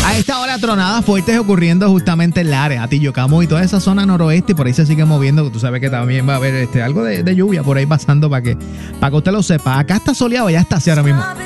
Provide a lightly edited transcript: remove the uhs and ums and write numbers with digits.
A esta hora tronadas fuertes ocurriendo justamente en Lares, Atillo-Camuy y toda esa zona noroeste, y por ahí se sigue moviendo. Tú sabes que también va a haber algo de lluvia por ahí pasando para que usted lo sepa. Acá está soleado, ya está así ahora mismo.